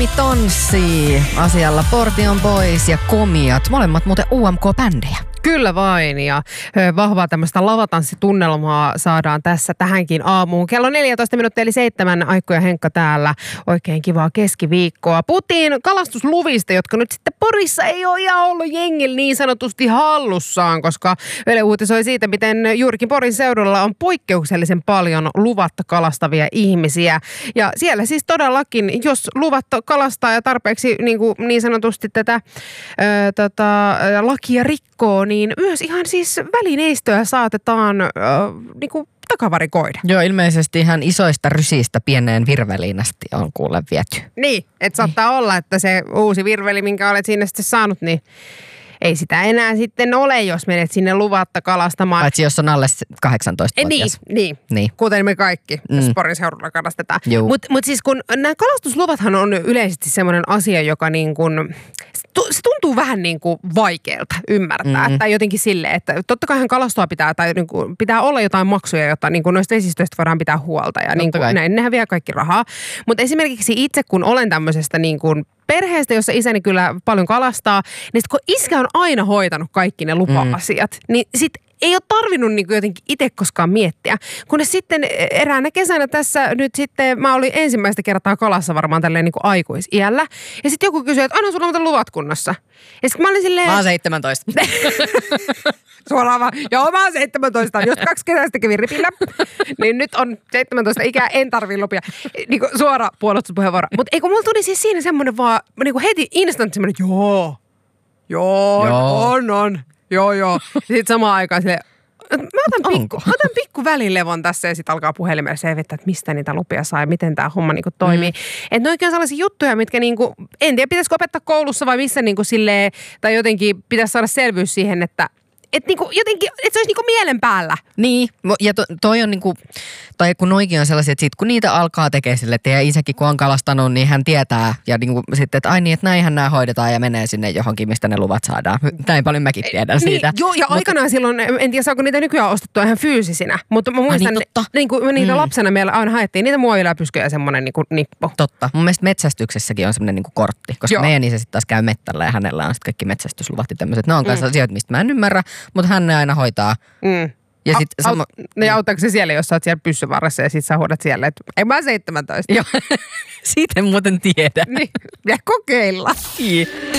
Tonssi asialla Portion Boys ja Komiat, molemmat muuten UMK-bändejä. Kyllä vain, ja vahvaa tämmöistä lavatanssitunnelmaa saadaan tässä tähänkin aamuun. Kello 14 minuuttia eli 7, Aikko ja Henkka täällä. Oikein kivaa keskiviikkoa. Puhuttiin kalastusluvista, jotka nyt sitten Porissa ei ole ihan ollut jengillä niin sanotusti hallussaan, koska Yle uutisoi siitä, miten juurikin Porin seudulla on poikkeuksellisen paljon luvatta kalastavia ihmisiä. Ja siellä siis todellakin, jos luvatta kalastaa ja tarpeeksi niin sanotusti tätä lakia rikkoo, niin myös ihan siis välineistöä saatetaan takavarikoida. Joo, ilmeisesti ihan isoista rysistä pieneen virveliin asti on kuule viety. Niin, että saattaa olla, että se uusi virveli, minkä olet siinä sitten saanut, niin ei sitä enää sitten ole, jos menet sinne luvatta kalastamaan. Paitsi jos on alle 18-vuotias. Niin. Kuten me kaikki, jos Porin seudulla kalastetaan. Mutta siis kun nämä kalastusluvathan on yleisesti semmoinen asia, joka niin kuin, se tuntuu vähän niin kuin vaikealta ymmärtää. Tai jotenkin silleen, että totta kaihan kalastua pitää, tai niin kuin, pitää olla jotain maksuja, jotta niin kuin noista vesistöistä voidaan pitää huolta. Ja niin kuin, nehän vie kaikki rahaa. Mutta esimerkiksi itse, kun olen tämmöisestä niin kuin perheestä, jossa isäni kyllä paljon kalastaa, niin sit kun iskä on aina hoitanut kaikki ne lupa-asiat, niin sit ei ole tarvinnut niin kuin jotenkin itse koskaan miettiä. Kunnes sitten eräänä kesänä tässä nyt sitten, mä olin ensimmäistä kertaa kalassa varmaan tälleen niin kuin aikuisiällä. Ja sitten joku kysyi, että aina sulla on muuten luvat kunnossa. Ja sitten mä olin silleen... Mä oon 17. Suoraan vaan, joo mä oon 17. Jos 2 kesästä kävin ripillä, niin nyt on 17 ikää, en tarvii lupia. Niin kuin suora puolustuspuheenvuoro. Mutta eikö mulla tuli siis siinä semmoinen vaan, niin kuin heti instant semmoinen, joo, on. Joo. Sitten samaan aikaan silleen, mä otan pikku välilevon tässä ja sitten alkaa puhelimella selvittää, että mistä niitä lupia saa ja miten tämä homma niinku toimii. Että ne oikein sellaisia juttuja, mitkä niinku, en tiedä pitäisikö opettaa koulussa vai missä niinku silleen, tai jotenkin pitäisi saada selvyys siihen, että niinku jotenkin, että se olisi niinku mielen päällä. Niin, ja toi on niinku, tai kun noikin on sellaisia, että sit kun niitä alkaa tekemään sille, että teidän isäkin kun on kalastanut, niin hän tietää. Ja niinku sitten, että ai niin, että näinhän nämä hoidetaan ja menee sinne johonkin, mistä ne luvat saadaan. Näin paljon mäkin tiedän siitä. Joo, ja aikanaan silloin, en tiedä saako niitä nykyään ostettua ihan fyysisinä. Mutta mä muistan, niitä lapsena meillä aina haettiin niitä muoviläpysköjä ja semmoinen niinku nippu. Totta. Mun mielestä metsästyksessäkin on semmoinen niinku kortti, koska meidän isä sitten taas käy mettällä ja hänellä on sitten kaikki metsästysluvat ja tämmöiset. Ne on kanssa asioita, mistä mä en ymmärrä, mutta hän ne aina hoitaa. Ja sit auttaako se siellä, jos sä oot siellä pyssyvarressa ja sit sä huudat siellä, että ei mä 17. Joo, siitä en muuten tiedä. Niin, ja kokeilla.